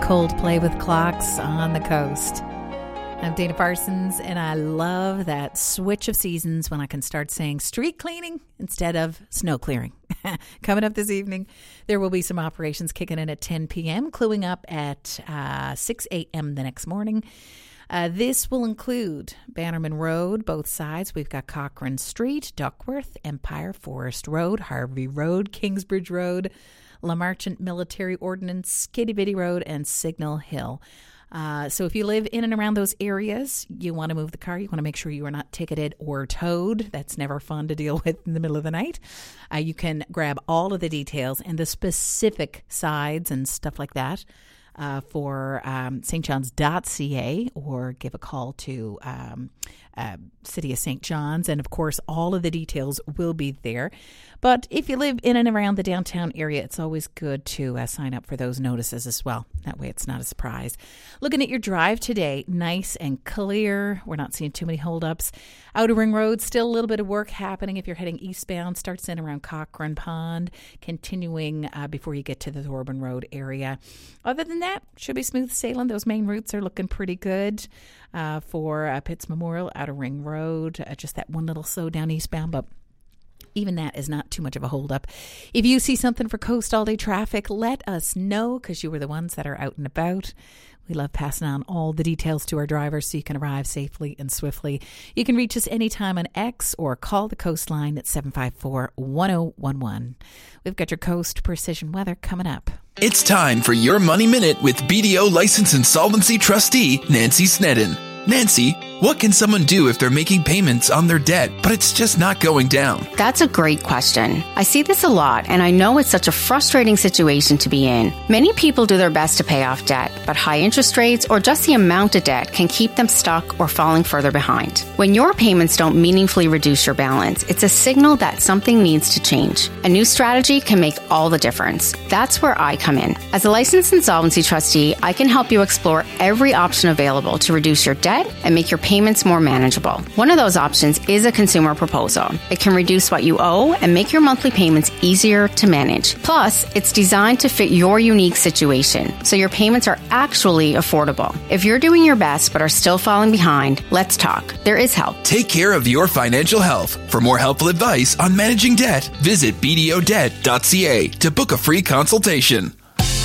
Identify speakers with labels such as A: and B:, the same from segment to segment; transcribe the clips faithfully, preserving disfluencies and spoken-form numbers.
A: Coldplay with Clocks on the Coast. I'm Dana Parsons, and I love that switch of seasons when I can start saying street cleaning instead of snow clearing. Coming up this evening, there will be some operations kicking in at ten p.m., cluing up at uh, six a.m. the next morning. Uh, this will include Bannerman Road, both sides. We've got Cochrane Street, Duckworth, Empire, Forest Road, Harvey Road, Kingsbridge Road, La Marchant Military Ordnance, Kitty Bitty Road, and Signal Hill. Uh, so if you live in and around those areas, you want to move the car. You want to make sure you are not ticketed or towed. That's never fun to deal with in the middle of the night. Uh, you can grab all of the details and the specific sides and stuff like that uh, for um, s t johns dot c a, or give a call to um, uh, City of Saint John's. And, of course, all of the details will be there. But if you live in and around the downtown area, it's always good to uh, sign up for those notices as well. That way it's not a surprise. Looking at your drive today, nice and clear. We're not seeing too many holdups. Outer Ring Road, still a little bit of work happening if you're heading eastbound. Starts in around Cochrane Pond, continuing uh, before you get to the Thorburn Road area. Other than that, should be smooth sailing. Those main routes are looking pretty good uh, for uh, Pitts Memorial, Outer Ring Road. Uh, just that one little slow down eastbound, but even that is not too much of a holdup. If you see something for Coast All Day traffic, let us know, because you were the ones that are out and about. We love passing on all the details to our drivers so you can arrive safely and swiftly. You can reach us anytime on X or call the Coastline at seven five four, one oh one one. We've got your Coast Precision Weather coming up.
B: It's time for your Money Minute with B D O License Insolvency Trustee Nancy Snedden. Nancy, what can someone do if they're making payments on their debt, but it's just not going down?
C: That's a great question. I see this a lot, and I know it's such a frustrating situation to be in. Many people do their best to pay off debt, but high interest rates or just the amount of debt can keep them stuck or falling further behind. When your payments don't meaningfully reduce your balance, it's a signal that something needs to change. A new strategy can make all the difference. That's where I come in. As a licensed insolvency trustee, I can help you explore every option available to reduce your debt and make your payments more manageable. One of those options is a consumer proposal. It can reduce what you owe and make your monthly payments easier to manage. Plus, it's designed to fit your unique situation, so your payments are actually affordable. If you're doing your best but are still falling behind, let's talk. There is help.
B: Take care of your financial health. For more helpful advice on managing debt, visit b d o debt dot c a to book a free consultation.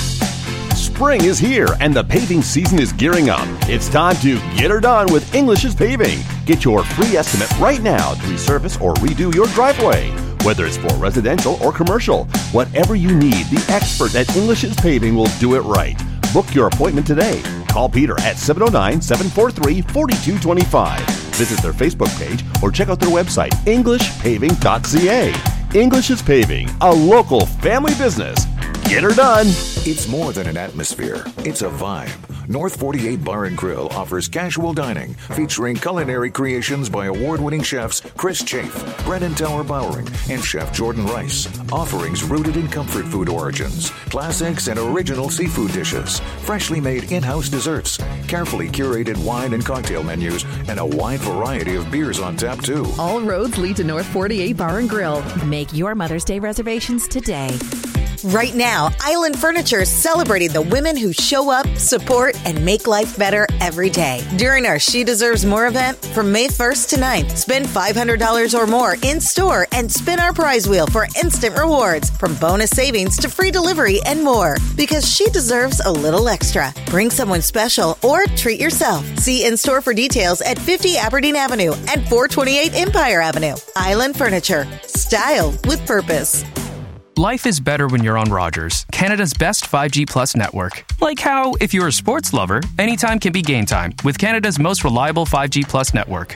D: Spring is here and the paving season is gearing up. It's time to get her done with English's Paving. Get your free estimate right now to resurface or redo your driveway. Whether it's for residential or commercial, whatever you need, the expert at English's Paving will do it right. Book your appointment today. Call Peter at seven oh nine, seven four three, four two two five. Visit their Facebook page or check out their website, english paving dot c a. English's Paving, a local family business. Get her done.
E: It's more than an atmosphere. It's a vibe. North forty-eight Bar and Grill offers casual dining featuring culinary creations by award-winning chefs Chris Chafe, Brennan Tower Bowering, and Chef Jordan Rice. Offerings rooted in comfort food origins, classics and original seafood dishes, freshly made in-house desserts, carefully curated wine and cocktail menus, and a wide variety of beers on tap too.
F: All roads lead to North forty-eight Bar and Grill.
A: Make your Mother's Day reservations today.
G: Right now, Island Furniture is celebrating the women who show up, support, and make life better every day. During our She Deserves More event from May first to ninth, spend five hundred dollars or more in-store and spin our prize wheel for instant rewards, from bonus savings to free delivery and more. Because she deserves a little extra. Bring someone special or treat yourself. See in-store for details at fifty Aberdeen Avenue and four twenty-eight Empire Avenue. Island Furniture. Style with purpose.
H: Life is better when you're on Rogers, Canada's best five G Plus network. Like how, if you're a sports lover, anytime can be game time with Canada's most reliable five G Plus network.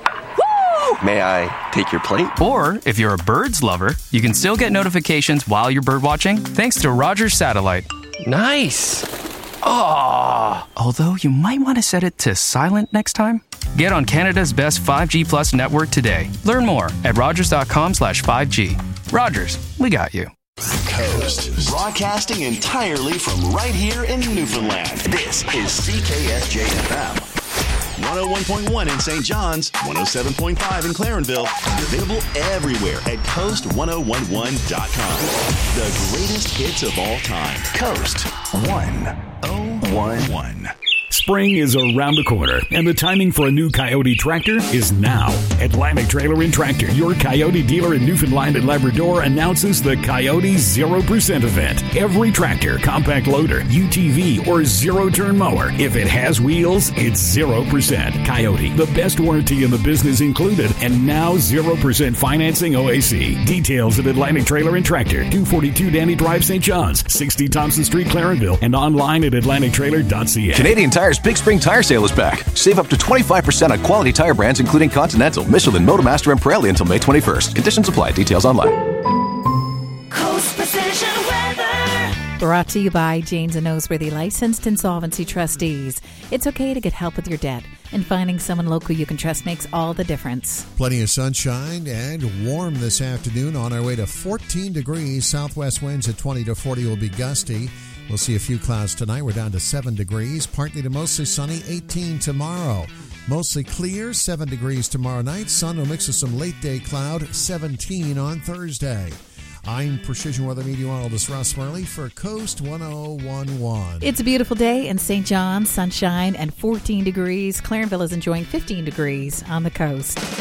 I: Woo! May I take your plate?
H: Or, if you're a birds lover, you can still get notifications while you're bird watching thanks to Rogers Satellite.
I: Nice! Oh.
H: Although you might want to set it to silent next time. Get on Canada's best five G Plus network today. Learn more at rogers.com slash 5G. Rogers, we got you.
J: Coast, broadcasting entirely from right here in Newfoundland. This is C K S J F M. one oh one point one in Saint John's, one oh seven point five in Clarenville. Available everywhere at coast ten eleven dot com. The greatest hits of all time. Coast ten eleven. one one.
K: Spring is around the corner, and the timing for a new Coyote tractor is now. Atlantic Trailer and Tractor, your Coyote dealer in Newfoundland and Labrador, announces the Coyote zero percent event. Every tractor, compact loader, U T V, or zero-turn mower, if it has wheels, it's zero percent. Coyote, the best warranty in the business included, and now zero percent financing O A C. Details at Atlantic Trailer and Tractor, two forty-two Danny Drive, Saint John's, sixty Thompson Street, Clarenville, and online at atlantic trailer dot c a.
L: Canadian Tire's Big Spring Tire Sale is back. Save up to twenty-five percent on quality tire brands including Continental, Michelin, Motomaster, and Pirelli until May twenty-first. Conditions apply. Details online.
A: Coast Precision Weather. Brought to you by Janes and Noseworthy, licensed insolvency trustees. It's okay to get help with your debt, and finding someone local you can trust makes all the difference.
M: Plenty of sunshine and warm this afternoon. On our way to fourteen degrees. Southwest winds at twenty to forty will be gusty. We'll see a few clouds tonight. We're down to seven degrees. Partly to mostly sunny, eighteen tomorrow. Mostly clear, seven degrees tomorrow night. Sun will mix with some late day cloud, seventeen on Thursday. I'm Precision Weather Meteorologist Russ Murley for Coast one oh one point one.
A: It's a beautiful day in Saint John, sunshine and fourteen degrees. Clarenville is enjoying fifteen degrees on the coast.